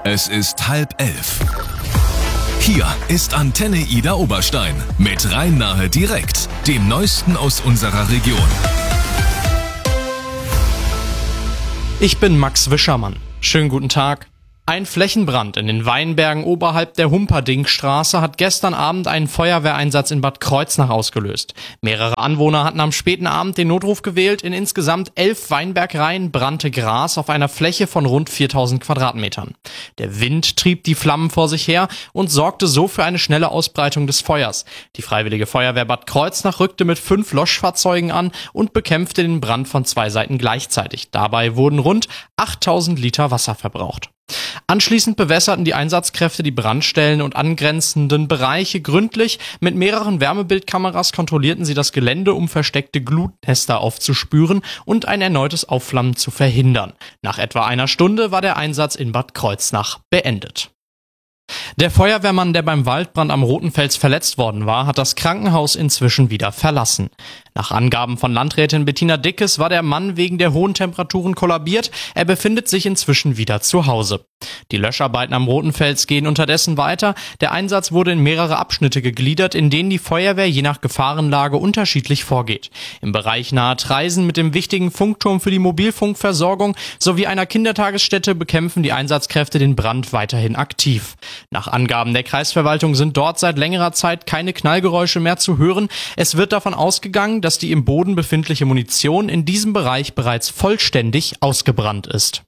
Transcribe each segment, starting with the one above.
Es ist 10:30. Hier ist Antenne Ida Oberstein mit Rhein-Nahe direkt, dem Neuesten aus unserer Region. Ich bin Max Wischermann. Schönen guten Tag. Ein Flächenbrand in den Weinbergen oberhalb der Humperdingstraße hat gestern Abend einen Feuerwehreinsatz in Bad Kreuznach ausgelöst. Mehrere Anwohner hatten am späten Abend den Notruf gewählt. In insgesamt 11 Weinbergreihen brannte Gras auf einer Fläche von rund 4000 Quadratmetern. Der Wind trieb die Flammen vor sich her und sorgte so für eine schnelle Ausbreitung des Feuers. Die Freiwillige Feuerwehr Bad Kreuznach rückte mit 5 Löschfahrzeugen an und bekämpfte den Brand von 2 Seiten gleichzeitig. Dabei wurden rund 8000 Liter Wasser verbraucht. Anschließend bewässerten die Einsatzkräfte die Brandstellen und angrenzenden Bereiche gründlich. Mit mehreren Wärmebildkameras kontrollierten sie das Gelände, um versteckte Glutnester aufzuspüren und ein erneutes Aufflammen zu verhindern. Nach etwa einer Stunde war der Einsatz in Bad Kreuznach beendet. Der Feuerwehrmann, der beim Waldbrand am Rotenfels verletzt worden war, hat das Krankenhaus inzwischen wieder verlassen. Nach Angaben von Landrätin Bettina Dickes war der Mann wegen der hohen Temperaturen kollabiert. Er befindet sich inzwischen wieder zu Hause. Die Löscharbeiten am Rotenfels gehen unterdessen weiter. Der Einsatz wurde in mehrere Abschnitte gegliedert, in denen die Feuerwehr je nach Gefahrenlage unterschiedlich vorgeht. Im Bereich nahe Traisen mit dem wichtigen Funkturm für die Mobilfunkversorgung sowie einer Kindertagesstätte bekämpfen die Einsatzkräfte den Brand weiterhin aktiv. Nach Angaben der Kreisverwaltung sind dort seit längerer Zeit keine Knallgeräusche mehr zu hören. Es wird davon ausgegangen, dass die im Boden befindliche Munition in diesem Bereich bereits vollständig ausgebrannt ist.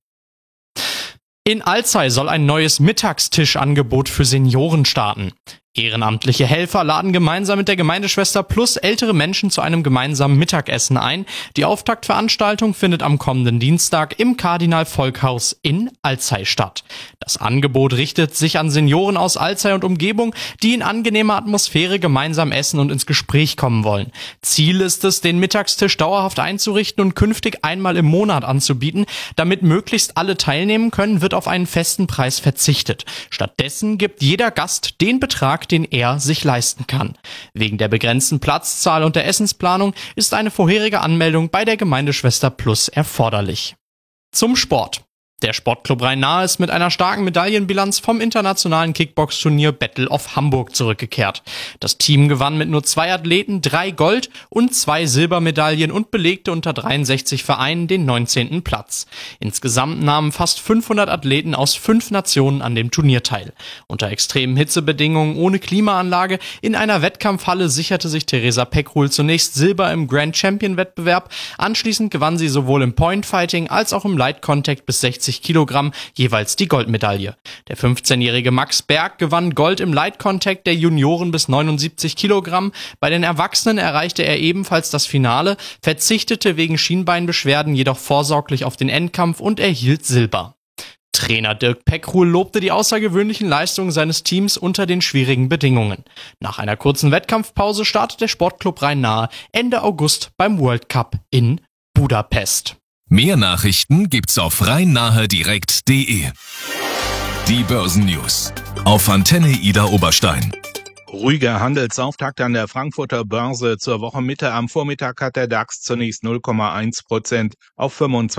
In Alzey soll ein neues Mittagstischangebot für Senioren starten. Ehrenamtliche Helfer laden gemeinsam mit der Gemeindeschwester Plus ältere Menschen zu einem gemeinsamen Mittagessen ein. Die Auftaktveranstaltung findet am kommenden Dienstag im Kardinal-Volk-Haus in Alzey statt. Das Angebot richtet sich an Senioren aus Alzey und Umgebung, die in angenehmer Atmosphäre gemeinsam essen und ins Gespräch kommen wollen. Ziel ist es, den Mittagstisch dauerhaft einzurichten und künftig einmal im Monat anzubieten. Damit möglichst alle teilnehmen können, wird auf einen festen Preis verzichtet. Stattdessen gibt jeder Gast den Betrag, den er sich leisten kann. Wegen der begrenzten Platzzahl und der Essensplanung ist eine vorherige Anmeldung bei der Gemeindeschwester Plus erforderlich. Zum Sport. Der Sportclub Rhein-Nahe ist mit einer starken Medaillenbilanz vom internationalen Kickbox-Turnier Battle of Hamburg zurückgekehrt. Das Team gewann mit nur 2 Athleten 3 Gold- und 2 Silbermedaillen und belegte unter 63 Vereinen den 19. Platz. Insgesamt nahmen fast 500 Athleten aus 5 Nationen an dem Turnier teil. Unter extremen Hitzebedingungen ohne Klimaanlage in einer Wettkampfhalle sicherte sich Theresa Peckrul zunächst Silber im Grand Champion-Wettbewerb. Anschließend gewann sie sowohl im Point-Fighting als auch im Light Contact bis 60 Kilogramm jeweils die Goldmedaille. Der 15-jährige Max Berg gewann Gold im Light Contact der Junioren bis 79 Kilogramm. Bei den Erwachsenen erreichte er ebenfalls das Finale, verzichtete wegen Schienbeinbeschwerden jedoch vorsorglich auf den Endkampf und erhielt Silber. Trainer Dirk Peckrul lobte die außergewöhnlichen Leistungen seines Teams unter den schwierigen Bedingungen. Nach einer kurzen Wettkampfpause startet der Sportclub Rhein-Nahe Ende August beim World Cup in Budapest. Mehr Nachrichten gibt's auf rhein-nahe-direkt.de. Die Börsennews auf Antenne Ida Oberstein. Ruhiger Handelsauftakt an der Frankfurter Börse zur Wochenmitte. Am Vormittag hat der DAX zunächst 0,1% auf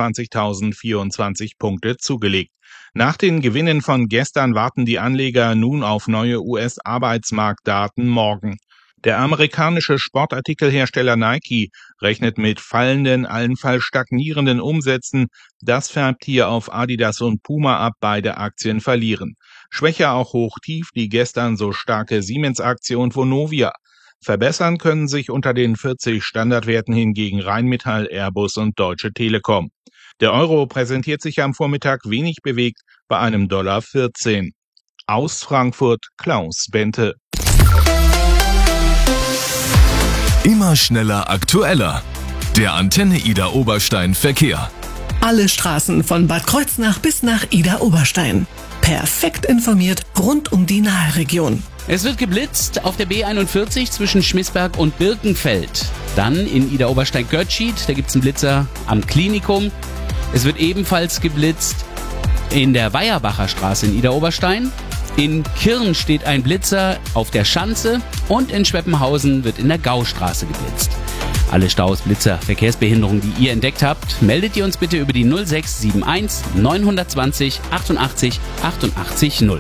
25.024 Punkte zugelegt. Nach den Gewinnen von gestern warten die Anleger nun auf neue US-Arbeitsmarktdaten morgen. Der amerikanische Sportartikelhersteller Nike rechnet mit fallenden, allenfalls stagnierenden Umsätzen. Das färbt hier auf Adidas und Puma ab, beide Aktien verlieren. Schwächer auch hoch-tief die gestern so starke Siemens-Aktie und Vonovia. Verbessern können sich unter den 40 Standardwerten hingegen Rheinmetall, Airbus und Deutsche Telekom. Der Euro präsentiert sich am Vormittag wenig bewegt bei einem $1,14. Aus Frankfurt Klaus Bente. Immer schneller, aktueller. Der Antenne Ida Oberstein Verkehr. Alle Straßen von Bad Kreuznach bis nach Ida Oberstein. Perfekt informiert rund um die Naheregion. Es wird geblitzt auf der B41 zwischen Schmissberg und Birkenfeld. Dann in Ida Oberstein-Götschied, da gibt's einen Blitzer am Klinikum. Es wird ebenfalls geblitzt in der Weierbacher Straße in Ida Oberstein. In Kirn steht ein Blitzer auf der Schanze und in Schweppenhausen wird in der Gaustraße geblitzt. Alle Staus, Blitzer, Verkehrsbehinderungen, die ihr entdeckt habt, meldet ihr uns bitte über die 0671 920 88 88 0.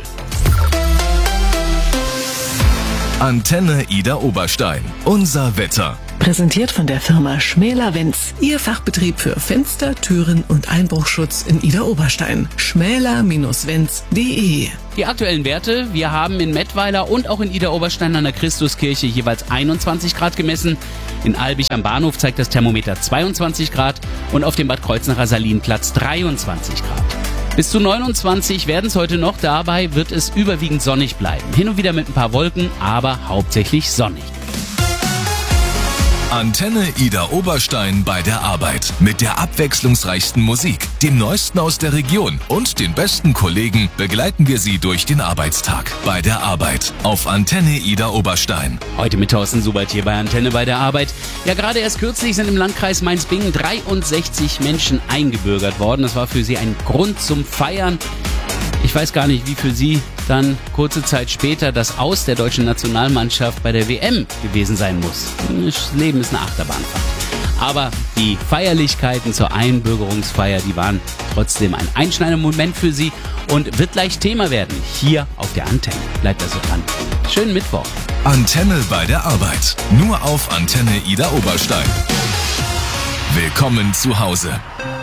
Antenne Ida Oberstein. Unser Wetter. Präsentiert von der Firma Schmäler-Wenz, Ihr Fachbetrieb für Fenster, Türen und Einbruchschutz in Ida Oberstein. schmäler-wenz.de. Die aktuellen Werte: Wir haben in Mettweiler und auch in Ida Oberstein an der Christuskirche jeweils 21 Grad gemessen. In Albig am Bahnhof zeigt das Thermometer 22 Grad und auf dem Bad Kreuznacher Salinplatz 23 Grad. Bis zu 29 werden es heute noch, dabei wird es überwiegend sonnig bleiben. Hin und wieder mit ein paar Wolken, aber hauptsächlich sonnig. Antenne Ida Oberstein bei der Arbeit. Mit der abwechslungsreichsten Musik, dem Neuesten aus der Region und den besten Kollegen begleiten wir Sie durch den Arbeitstag. Bei der Arbeit auf Antenne Ida Oberstein. Heute mit Thorsten Subert hier bei Antenne bei der Arbeit. Ja, gerade erst kürzlich sind im Landkreis Mainz-Bingen 63 Menschen eingebürgert worden. Das war für sie ein Grund zum Feiern. Ich weiß gar nicht, wie für Sie dann kurze Zeit später das Aus der deutschen Nationalmannschaft bei der WM gewesen sein muss. Das Leben ist eine Achterbahnfahrt. Aber die Feierlichkeiten zur Einbürgerungsfeier, die waren trotzdem ein einschneidender Moment für Sie und wird gleich Thema werden hier auf der Antenne. Bleibt also dran. Schönen Mittwoch. Antenne bei der Arbeit. Nur auf Antenne Ida Oberstein. Willkommen zu Hause.